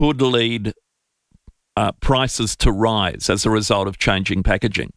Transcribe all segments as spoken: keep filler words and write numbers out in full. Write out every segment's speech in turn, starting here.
would lead uh, prices to rise as a result of changing packaging?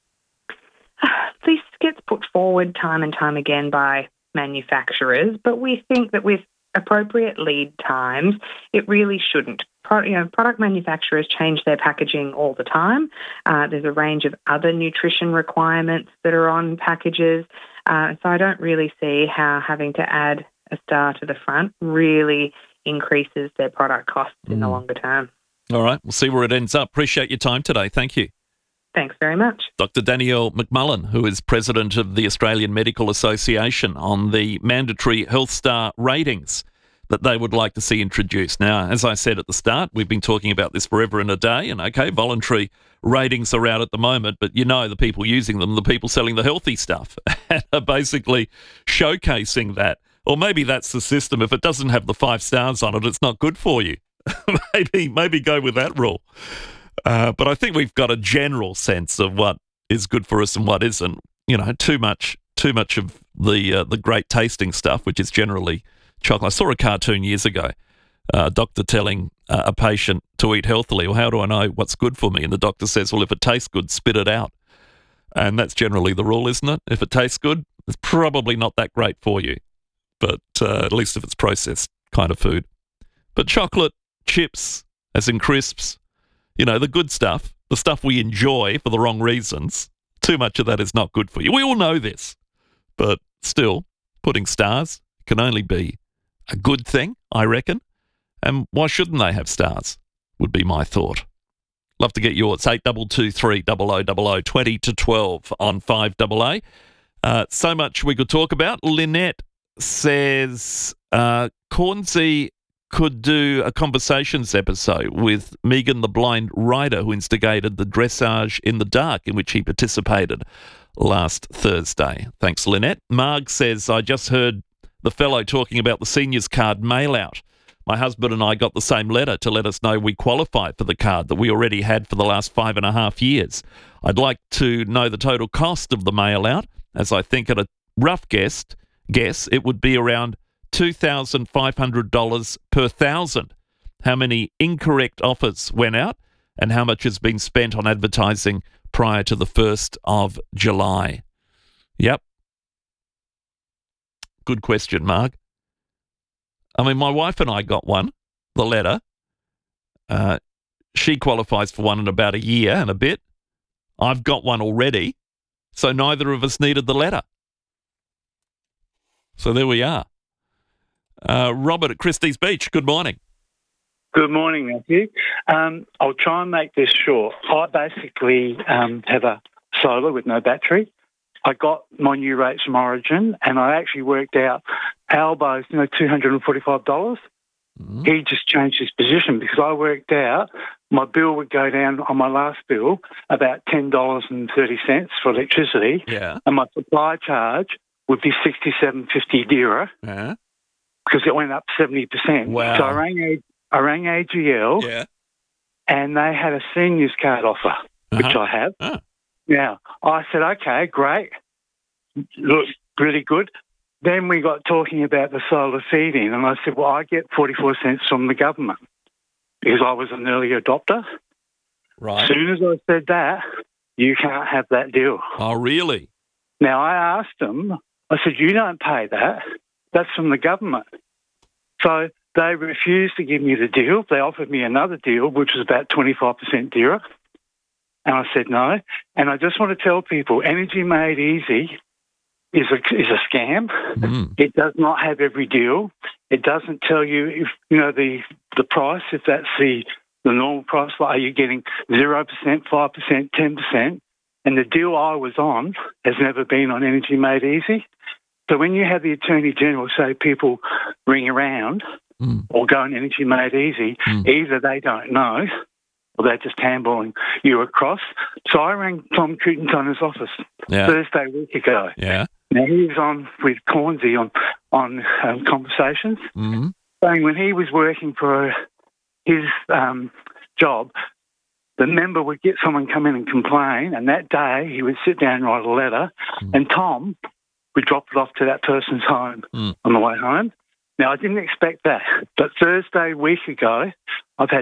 This gets put forward time and time again by manufacturers, but we think that with appropriate lead times, it really shouldn't. Pro- you know, product manufacturers change their packaging all the time. Uh, there's a range of other nutrition requirements that are on packages, uh, so I don't really see how having to add a star to the front really increases their product costs in mm. the longer term. All right, we'll see where it ends up. Appreciate your time today. Thank you. Thanks very much. Doctor Danielle McMullen, who is president of the Australian Medical Association, on the mandatory Health Star ratings that they would like to see introduced. Now, as I said at the start, we've been talking about this forever and a day, and okay, voluntary ratings are out at the moment, but you know the people using them, the people selling the healthy stuff, are basically showcasing that. Or maybe that's the system. If it doesn't have the five stars on it, it's not good for you. maybe, maybe go with that rule. Uh, but I think we've got a general sense of what is good for us and what isn't. You know, too much, too much of the uh, the great tasting stuff, which is generally chocolate. I saw a cartoon years ago, uh, a doctor telling uh, a patient to eat healthily. Well, how do I know what's good for me? And the doctor says, well, if it tastes good, spit it out. And that's generally the rule, isn't it? If it tastes good, it's probably not that great for you. But uh, at least if it's processed kind of food. But chocolate, chips, as in crisps, you know, the good stuff, the stuff we enjoy for the wrong reasons, too much of that is not good for you. We all know this. But still, putting stars can only be a good thing, I reckon. And why shouldn't they have stars, would be my thought. Love to get yours. eight two two three, zero zero zero zero, twenty to twelve on five A A. Uh, so much we could talk about. Lynette says uh, Cornsey could do a conversations episode with Megan the blind rider who instigated the dressage in the dark in which he participated last Thursday. Thanks, Lynette. Marg says, I just heard the fellow talking about the seniors card mail-out. My husband and I got the same letter to let us know we qualify for the card that we already had for the last five and a half years. I'd like to know the total cost of the mail-out, as I think at a rough guess, guess it would be around two thousand five hundred dollars per thousand. How many incorrect offers went out and how much has been spent on advertising prior to the first of July? Yep. Good question, Mark. I mean, my wife and I got one, the letter. Uh, she qualifies for one in about a year and a bit. I've got one already, so neither of us needed the letter. So there we are. Uh, Robert at Christie's Beach, good morning. Good morning, Matthew. Um, I'll try and make this short. I basically um, have a solar with no battery. I got my new rates from Origin, and I actually worked out Albo's, you know, two hundred forty-five dollars. Mm-hmm. He just changed his position because I worked out my bill would go down on my last bill about ten dollars and thirty cents for electricity, yeah, and my supply charge would be sixty-seven fifty lira. Yeah. Because it went up seventy percent. Wow. So I rang, I rang A G L, yeah, and they had a seniors card offer, uh-huh. which I have. Oh. Now, I said, okay, great, look, really good. Then we got talking about the solar feed-in, and I said, well, I get forty-four cents from the government because I was an early adopter. Right. As soon as I said that, you can't have that deal. Oh, really? Now, I asked them, I said, you don't pay that. That's from the government. So they refused to give me the deal. They offered me another deal, which was about twenty-five percent dearer. And I said no. And I just want to tell people, Energy Made Easy is a, is a scam. Mm. It does not have every deal. It doesn't tell you if, you know, the, the price, if that's the, the normal price. Like, are you getting zero percent, five percent, ten percent? And the deal I was on has never been on Energy Made Easy. So when you have the Attorney General say people ring around mm. or go on Energy Made Easy, mm. either they don't know or they're just handballing you across. So I rang Tom Cootenton's office yeah. Thursday week ago. Yeah. Now he was on with Cornsey on, on um, Conversations, mm-hmm. saying when he was working for his um, job, the member would get someone come in and complain, and that day he would sit down and write a letter, mm. and Tom we dropped it off to that person's home mm. on the way home. Now, I didn't expect that, but Thursday, a week ago, I've had